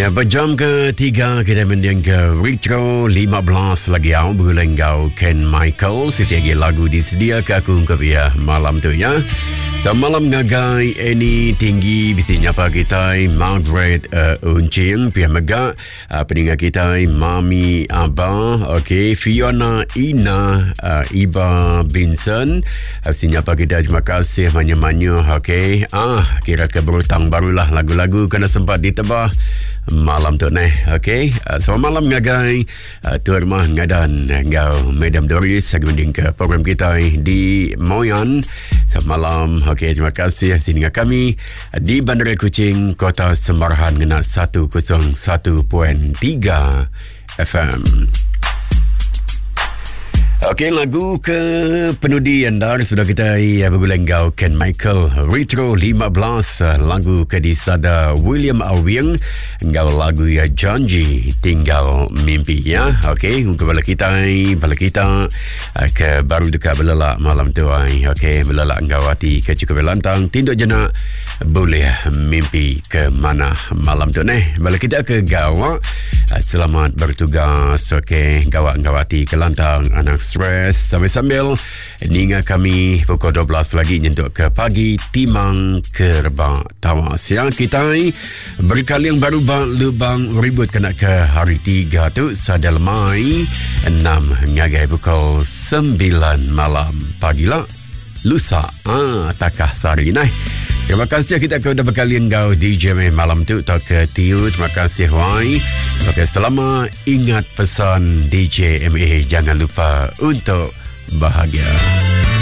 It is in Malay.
Ya, berjam ketiga kita mendiang ke Retro 15 lagi awak berlenggau Ken Michael. Setiap lagu disedia ke aku ke ya malam tu ya. Semalam ngagai ini tinggi bisinya pagi kita Margaret Uncing pihak megak peninggal kita Mami Abah, okey, Fiona Ina Iba Binson bisinya pagi kita terima kasih banyak-banyak. Okey, kira ke berutang barulah lagu-lagu kena sempat ditebah malam tu neh. Okey, selamat malam ngagai tuan rumah ngadan ngau Madam Doris mending ke program kita di Moyan semalam. Okey, terima kasih dengan kami di Bandar Kuching, Kota Semarahan ngena 101.3 FM. Okey, lagu ke penudi anda sudah kita bergulenggau Ken Michael Retro 15 lagu ke disada William Alwing ngau lagu ya Janji Tinggal Mimpi ya. Okey, kepala kita ke baru dekat belelak malam tu ai. Okey, belelak ngau hati ke cukup lantang tinduk jenak boleh mimpi ke mana malam tu neh. Bala kita ke gawak selamat bertugas. Okey, gawak-gawati ke lantang anak stres sambil-sambil ninga kami pukul 12 lagi nyentuk ke pagi timang kerba tawas yang kita berkali yang baru lubang ribut kena ke hari 3 tu sadal mai 6 ngagai pukul 9 malam pagilah lusa takah sari naik. Terima kasih kita sudah berkalian kau DJ malam tu tak ke tiu. Terima kasih Wai. Okey, selama ingat pesan DJ MA jangan lupa untuk bahagia.